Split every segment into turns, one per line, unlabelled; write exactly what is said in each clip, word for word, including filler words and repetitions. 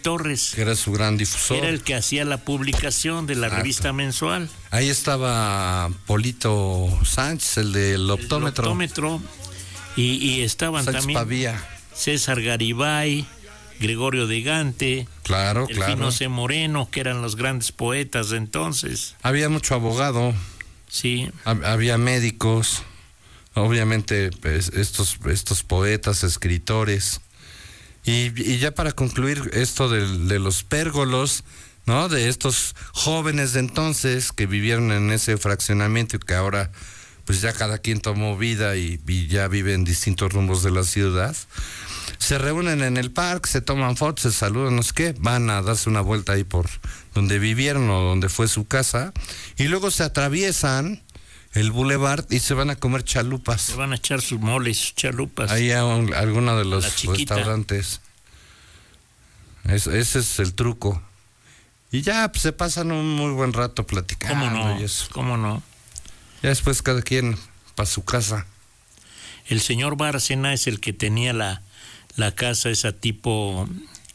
Torres.
Que era su gran difusor.
Era el que hacía la publicación de la Exacto. revista mensual.
Ahí estaba Polito Sánchez, el del optómetro.
El optómetro. Y, y estaban
Sánchez
también
Pavía.
César Garibay, Gregorio de Gante,
claro,
Delfino
claro.
C. Moreno, que eran los grandes poetas de entonces.
Había mucho abogado.
Sí.
Había médicos, obviamente pues, estos, estos poetas, escritores. Y, y ya para concluir esto de, de los pérgolos, ¿no? De estos jóvenes de entonces que vivieron en ese fraccionamiento y que ahora pues ya cada quien tomó vida y, y ya vive en distintos rumbos de la ciudad. Se reúnen en el parque, se toman fotos, se saludan, no sé qué, van a darse una vuelta ahí por donde vivieron o donde fue su casa, y luego se atraviesan el boulevard y se van a comer chalupas.
Se van a echar sus moles, sus chalupas.
Ahí a un, alguno de los restaurantes. Es, ese es el truco. Y ya pues, se pasan un muy buen rato platicando.
¿Cómo no?
Y eso.
¿Cómo no?
Ya después cada quien para su casa.
El señor Bárcena es el que tenía la, la casa esa tipo,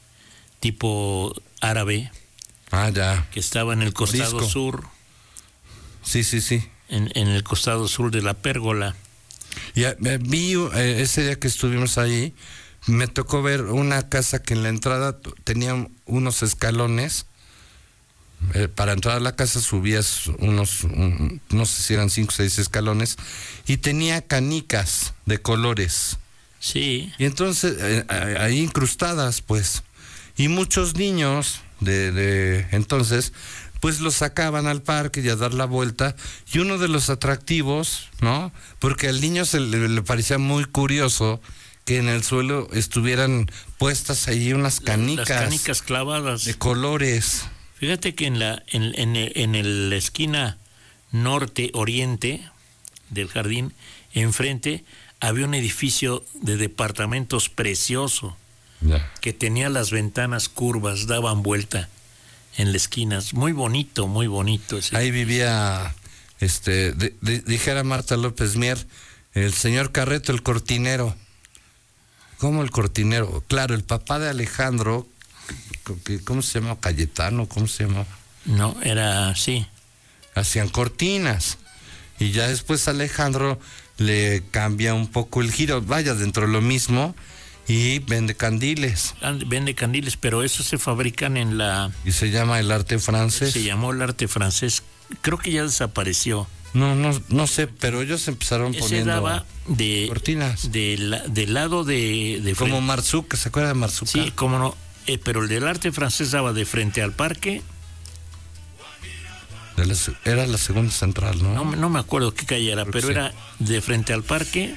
tipo árabe.
Ah, ya.
Que estaba en el costado
Disco.
sur.
Sí, sí, sí.
En, en el costado sur de la pérgola.
Y eh, vi eh, ese día que estuvimos ahí, me tocó ver una casa que en la entrada tenía unos escalones. Eh, para entrar a la casa subías unos, un, no sé si eran cinco o seis escalones, y tenía canicas de colores.
Sí.
Y entonces, eh, ahí incrustadas, pues. Y muchos niños de, de entonces, pues los sacaban al parque y a dar la vuelta. Y uno de los atractivos, ¿no? Porque al niño se le, le parecía muy curioso que en el suelo estuvieran puestas ahí unas canicas.
Las canicas clavadas.
De colores.
Fíjate que en la en, en, en el, la esquina norte-oriente del jardín, enfrente, había un edificio de departamentos precioso,
ya.
que tenía las ventanas curvas, daban vuelta en las esquinas. Muy bonito, muy bonito. Ese.
Ahí vivía, este, de, de, dijera Marta López Mier, el señor Carreto, el cortinero. ¿Cómo el cortinero? Claro, el papá de Alejandro... ¿Cómo se llama? Cayetano, ¿cómo se llama?
No, era así.
Hacían cortinas. Y ya después Alejandro le cambia un poco el giro, vaya, dentro de lo mismo, y vende candiles.
Vende candiles, pero esos se fabrican en la...
Y se llama el arte francés.
Se llamó el arte francés. Creo que ya desapareció.
No, no, no sé, pero ellos empezaron
Ese
poniendo
daba de,
cortinas.
De la, del lado de... de
Como Marzuca, ¿se acuerda de Marzuca?
Sí, cómo no. Eh, pero el del arte francés daba de frente al parque.
De la, era la segunda central, ¿no?
No, no me acuerdo qué calle era, Creo pero sí. Era de frente al parque.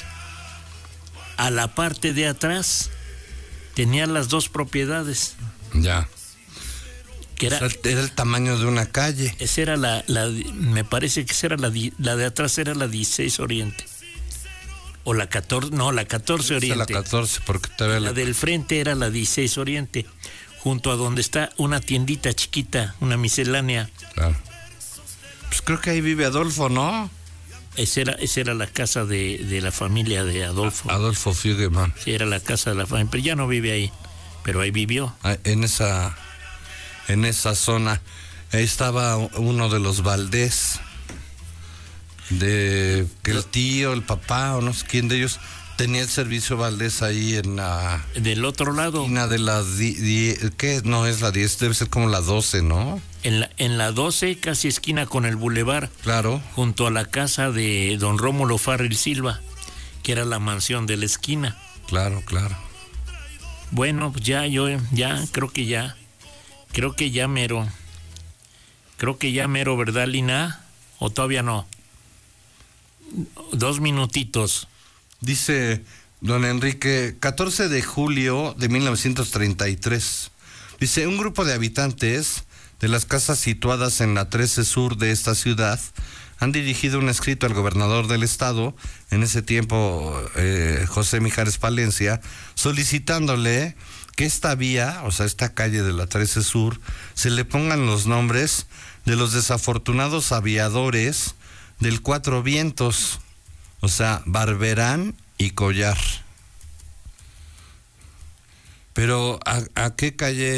A la parte de atrás tenía las dos propiedades.
Ya.
Que era,
o sea, era el tamaño de una calle.
Esa era la, la me parece que esa era la, la de atrás era la dieciséis Oriente. O la catorce, no, la catorce Oriente.
La catorce, porque todavía
la, la del frente era la dieciséis Oriente, junto a donde está una tiendita chiquita, una miscelánea.
Claro. Pues creo que ahí vive Adolfo, ¿no?
Esa era, esa era la casa de, de la familia de Adolfo.
Adolfo Fiegemann.
Sí, era la casa de la familia, pero ya no vive ahí, pero ahí vivió.
Ah, en esa, en esa zona, ahí estaba uno de los Valdés. De que el tío, el papá o no sé quién de ellos tenía el servicio Valdés ahí en la...
Del otro lado.
Esquina de la... Di, di, ¿qué? No es la diez, debe ser como la doce, ¿no?
En la, en la doce, casi esquina con el bulevar.
Claro.
Junto a la casa de don Rómulo Farril Silva, que era la mansión de la esquina.
Claro, claro.
Bueno, pues ya, yo, ya, creo que ya. Creo que ya mero. Creo que ya mero, ¿verdad, Lina? ¿O todavía no? Dos minutitos.
Dice don Enrique, catorce de julio de mil novecientos treinta y tres. Dice, un grupo de habitantes de las casas situadas en la trece Sur de esta ciudad han dirigido un escrito al gobernador del estado, en ese tiempo eh, José Mijares Palencia, solicitándole que esta vía, o sea, esta calle de la trece Sur, se le pongan los nombres de los desafortunados aviadores del Cuatro Vientos, o sea, Barberán y Collar. Pero, ¿a, a qué calle